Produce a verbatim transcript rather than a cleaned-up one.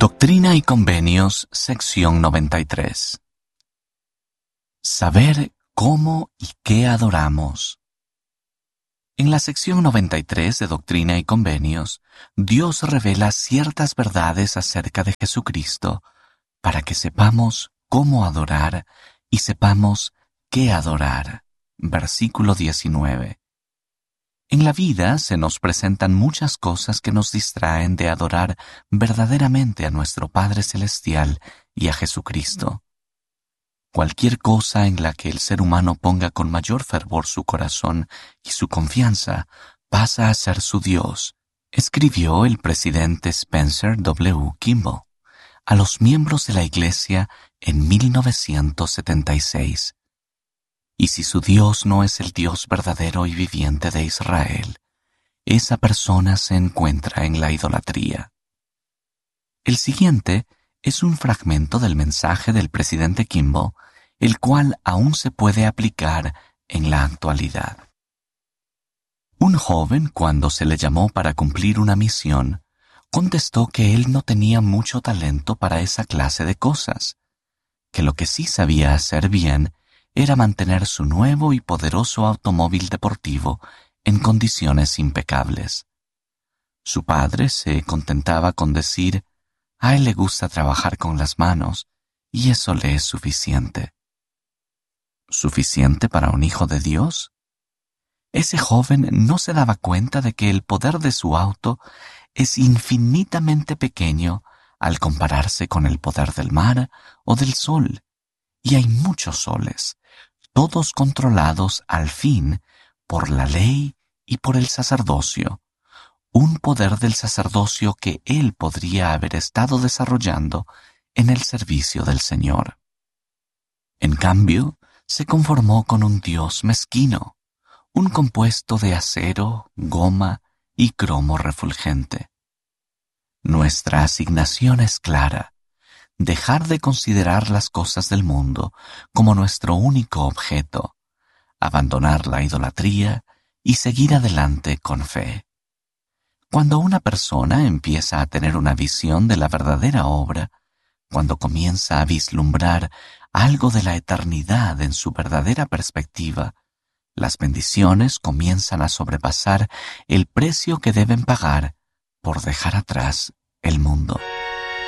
Doctrina y Convenios, sección noventa y tres. Saber cómo y qué adoramos. En la sección noventa y tres de Doctrina y Convenios, Dios revela ciertas verdades acerca de Jesucristo para que sepamos cómo adorar y sepamos qué adorar. Versículo diecinueve. En la vida se nos presentan muchas cosas que nos distraen de adorar verdaderamente a nuestro Padre Celestial y a Jesucristo. Cualquier cosa en la que el ser humano ponga con mayor fervor su corazón y su confianza pasa a ser su Dios, escribió el presidente Spencer W. Kimball a los miembros de la Iglesia en mil novecientos setenta y seis. Y si su Dios no es el Dios verdadero y viviente de Israel, esa persona se encuentra en la idolatría. El siguiente es un fragmento del mensaje del presidente Kimball, el cual aún se puede aplicar en la actualidad. Un joven, cuando se le llamó para cumplir una misión, contestó que él no tenía mucho talento para esa clase de cosas, que lo que sí sabía hacer bien era mantener su nuevo y poderoso automóvil deportivo en condiciones impecables. Su padre se contentaba con decir, a él le gusta trabajar con las manos y eso le es suficiente. ¿Suficiente para un hijo de Dios? Ese joven no se daba cuenta de que el poder de su auto es infinitamente pequeño al compararse con el poder del mar o del sol, y hay muchos soles, todos controlados al fin por la ley y por el sacerdocio, un poder del sacerdocio que él podría haber estado desarrollando en el servicio del Señor. En cambio, se conformó con un Dios mezquino, un compuesto de acero, goma y cromo refulgente. Nuestra asignación es clara: dejar de considerar las cosas del mundo como nuestro único objeto, abandonar la idolatría y seguir adelante con fe. Cuando una persona empieza a tener una visión de la verdadera obra, cuando comienza a vislumbrar algo de la eternidad en su verdadera perspectiva, las bendiciones comienzan a sobrepasar el precio que deben pagar por dejar atrás el mundo.